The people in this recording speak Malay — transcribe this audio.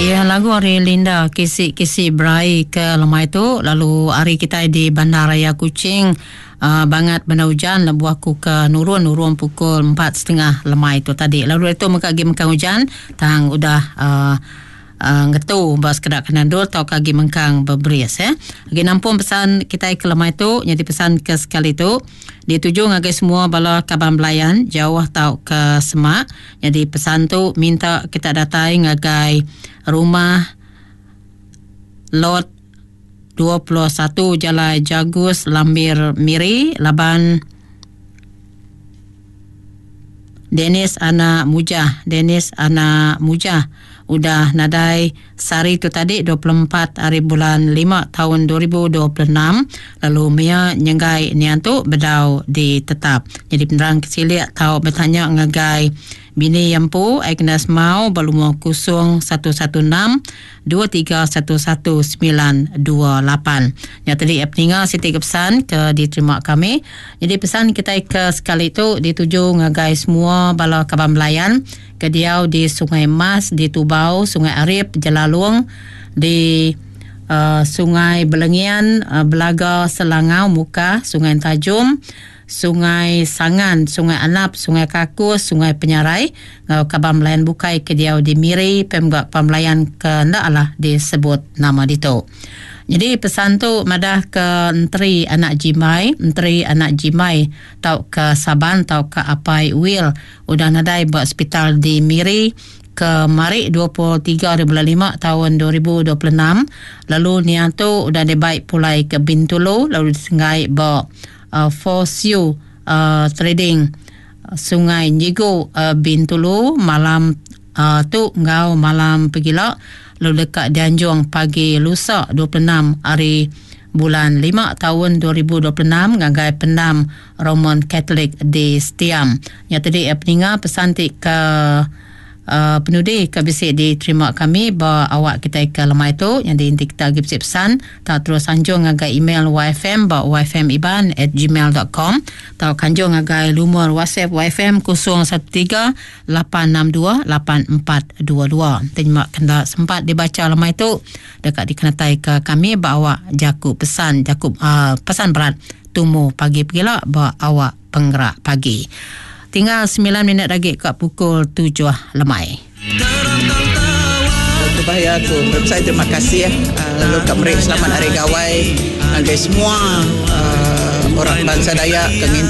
Ya, lagu hari Linda kisi berai ke lemah itu. Lalu hari kita di Bandaraya Kuching bangat benda hujan. Lalu aku ke Nurun pukul 4.30 lemah itu tadi. Lalu itu mengkagi mengkang hujan tang udah ngetu bas kedak kenandul tau kagi mengkang beberis ya. Lagi nampung pesan kita ke lemah itu. Jadi pesan ke sekali itu dituju ngagai semua bala kaban belayan jauh tau ke Semak. Jadi pesan tu minta kita datai ngagai rumah lot 21 Jalan Jagus Lambir Miri Laban Dennis Ana Mujah udah nadai sari tu tadi 24 hari bulan 5 tahun 2026. Lalu Mia nyenggai nian tu bedau ditetap. Jadi penerang kesilik tahu bertanya ngagai bini Yampu Agnes Mau Balumo Kusung 116 2311 928. Yang tadi peningal Siti pesan ke diterima kami. Jadi pesan kita ke sekali itu dituju ngagai semua bala kaban belayan ke Diau di Sungai Mas, di Tubau, Sungai Arif, Jelalung, di Sungai Belengian, Belaga, Selangau, Muka, Sungai Tajum, Sungai Sangan, Sungai Anap, Sungai Kakus, Sungai Penyarai, kaban belayan bukai ke Diau di Miri, pemgak pemelayan ke ndaklah disebut nama dito. Jadi pesan tu madah ke Menteri Anak Jimai tau ke Saban tau ke Apai Wil udah nadai buat hospital di Miri ke Mari 23 bulan 5 tahun 2026. Lalu niat tu udah dibaik pulai ke Bintulu lalu disenggai buat Fosyu Trading Sungai Njigo Bintulu malam tu ngau malam pegila. Lalu dekat Dianjung pagi lusa 26 hari bulan 5 tahun 2026 ngagai pendam Roman Katolik di Setiam. Yang tadi peningat pesan ke penudi ke bisik diterima kami bahawa awak kita ke lemah itu yang diinti kita pergi pesan tak terus anjung ngagai email YFM bahawa yfmiban@gmail.com atau kanjung ngagai lumur WhatsApp YFM 013-862-8422. Terima kena sempat dibaca lemah itu dekat dikenatai ke kami bahawa jaku pesan berat tumu pagi pergilah bahawa awak penggerak pagi. Tinggal 9 minit lagi ke pukul 7 lemai. Untuk bahaya aku saya terima kasih lalu Kamrik selamat hari gawai bagi semua orang bangsa Dayak